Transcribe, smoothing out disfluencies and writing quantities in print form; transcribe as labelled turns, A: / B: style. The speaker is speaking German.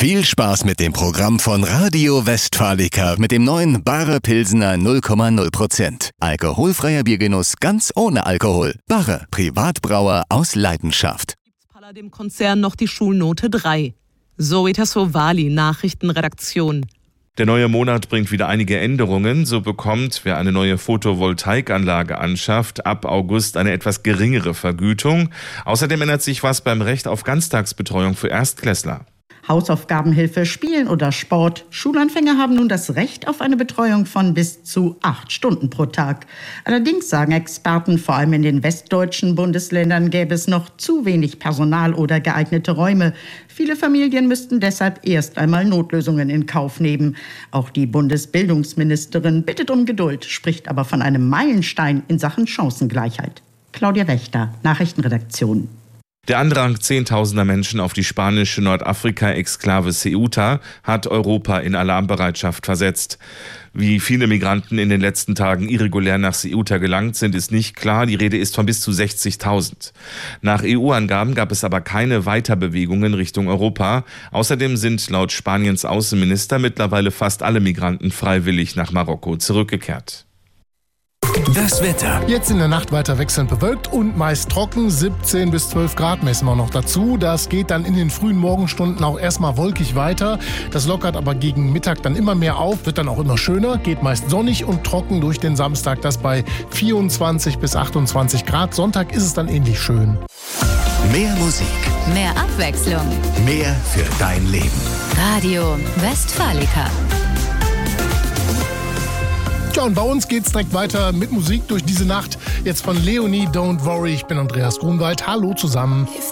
A: Viel Spaß mit dem Programm von Radio Westfalica mit dem neuen Barre Pilsener 0,0%. Alkoholfreier Biergenuss ganz ohne Alkohol. Barre, Privatbrauer aus Leidenschaft.
B: Dem Konzern noch die Schulnote 3. Zoe Tassovali, Nachrichtenredaktion.
C: Der neue Monat bringt wieder einige Änderungen. So bekommt, wer eine neue Photovoltaikanlage anschafft, ab August eine etwas geringere Vergütung. Außerdem ändert sich was beim Recht auf Ganztagsbetreuung für Erstklässler.
D: Hausaufgabenhilfe, Spielen oder Sport. Schulanfänger haben nun das Recht auf eine Betreuung von bis zu 8 Stunden pro Tag. Allerdings sagen Experten, vor allem in den westdeutschen Bundesländern gäbe es noch zu wenig Personal oder geeignete Räume. Viele Familien müssten deshalb erst einmal Notlösungen in Kauf nehmen. Auch die Bundesbildungsministerin bittet um Geduld, spricht aber von einem Meilenstein in Sachen Chancengleichheit. Claudia Wächter, Nachrichtenredaktion.
C: Der Andrang zehntausender Menschen auf die spanische Nordafrika-Exklave Ceuta hat Europa in Alarmbereitschaft versetzt. Wie viele Migranten in den letzten Tagen irregulär nach Ceuta gelangt sind, ist nicht klar. Die Rede ist von bis zu 60.000. Nach EU-Angaben gab es aber keine Weiterbewegungen Richtung Europa. Außerdem sind laut Spaniens Außenminister mittlerweile fast alle Migranten freiwillig nach Marokko zurückgekehrt.
A: Das Wetter.
E: Jetzt in der Nacht weiter wechselnd bewölkt und meist trocken. 17 bis 12 Grad messen wir noch dazu. Das geht dann in den frühen Morgenstunden auch erstmal wolkig weiter. Das lockert aber gegen Mittag dann immer mehr auf, wird dann auch immer schöner, geht meist sonnig und trocken durch den Samstag. Das bei 24 bis 28 Grad. Sonntag ist es dann ähnlich schön.
A: Mehr Musik.
F: Mehr Abwechslung.
A: Mehr für dein Leben.
F: Radio Westfalica.
E: Ja, und bei uns geht's direkt weiter mit Musik durch diese Nacht. Jetzt von Leonie, Don't Worry. Ich bin Andreas Grunwald. Hallo zusammen.